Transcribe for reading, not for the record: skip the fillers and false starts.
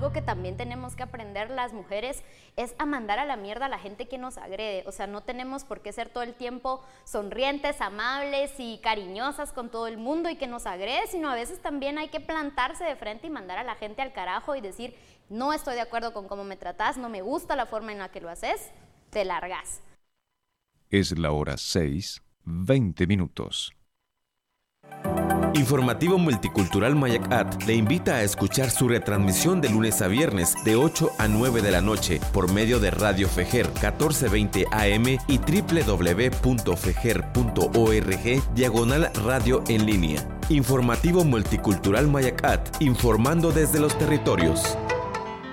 algo que también tenemos que aprender las mujeres es a mandar a la mierda a la gente que nos agrede. O sea, no tenemos por qué ser todo el tiempo sonrientes, amables y cariñosas con todo el mundo y que nos agrede, sino a veces también hay que plantarse de frente y mandar a la gente al carajo y decir, no estoy de acuerdo con cómo me tratás, no me gusta la forma en la que lo haces, te largas. Es la hora 6:20. Informativo Multicultural Mayacat le invita a escuchar su retransmisión de lunes a viernes de 8 a 9 de la noche por medio de Radio Fejer 1420 AM y www.fejer.org/radio en línea. Informativo Multicultural Mayacat, informando desde los territorios.